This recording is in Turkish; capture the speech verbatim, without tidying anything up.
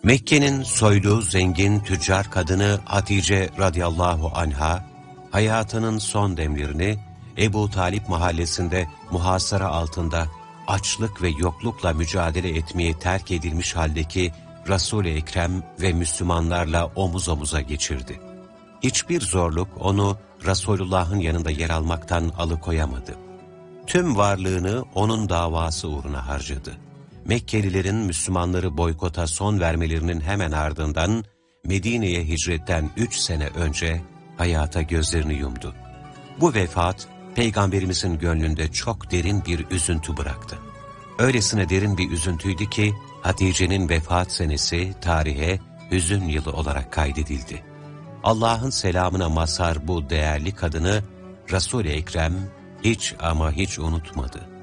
Mekke'nin soylu, zengin, tüccar kadını Hatice radıyallahu anha, hayatının son demlerini Ebu Talip mahallesinde muhasara altında açlık ve yoklukla mücadele etmeye terk edilmiş haldeki Resul-i Ekrem ve Müslümanlarla omuz omuza geçirdi. Hiçbir zorluk onu Resulullah'ın yanında yer almaktan alıkoyamadı. Tüm varlığını onun davası uğruna harcadı. Mekkelilerin Müslümanları boykota son vermelerinin hemen ardından Medine'ye hicretten üç sene önce hayata gözlerini yumdu. Bu vefat, Peygamberimizin gönlünde çok derin bir üzüntü bıraktı. Öylesine derin bir üzüntüydü ki, Hatice'nin vefat senesi tarihe hüzün yılı olarak kaydedildi. Allah'ın selamına mazhar bu değerli kadını Resul-i Ekrem hiç ama hiç unutmadı.